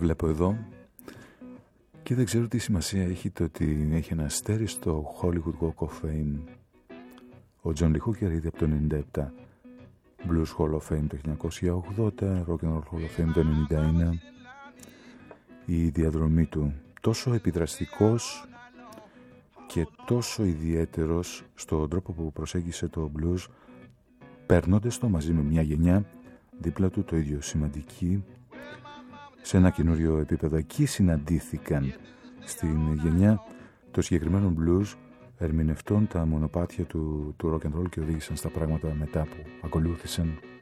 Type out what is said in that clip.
βλέπω εδώ και δεν ξέρω τι σημασία έχει το ότι έχει ένα αστέρι στο Hollywood Walk of Fame ο Τζον Λι Χούκερ ήδη από το 1997, Blues Hall of Fame το 1980, Rock and Roll Hall of Fame το 1991. Η διαδρομή του τόσο επιδραστικός και τόσο ιδιαίτερος στον τρόπο που προσέγγισε το blues, παίρνοντας το μαζί με μια γενιά δίπλα του το ίδιο σημαντική σε ένα καινούριο επίπεδο. Εκεί συναντήθηκαν στην γενιά των συγκεκριμένων blues ερμηνευτών τα μονοπάτια του rock and roll και οδήγησαν στα πράγματα μετά που ακολούθησαν